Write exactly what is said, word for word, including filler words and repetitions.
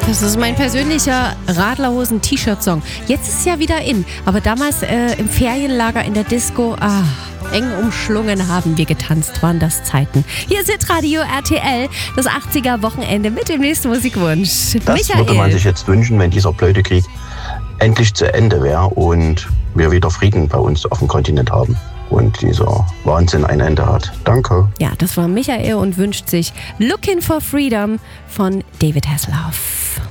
Das ist mein persönlicher Radlerhosen-T-Shirt-Song. Jetzt ist es ja wieder in, aber damals äh, im Ferienlager in der Disco, ah, eng umschlungen haben wir getanzt, waren das Zeiten. Hier ist Radio R T L, das achtziger-Wochenende mit dem nächsten Musikwunsch. Das Michael. würde man sich jetzt wünschen, wenn dieser blöde Krieg endlich zu Ende wäre und wir wieder Frieden bei uns auf dem Kontinent haben und dieser Wahnsinn ein Ende hat. Danke. Ja, das war Michael und wünscht sich Looking for Freedom von David Hasselhoff.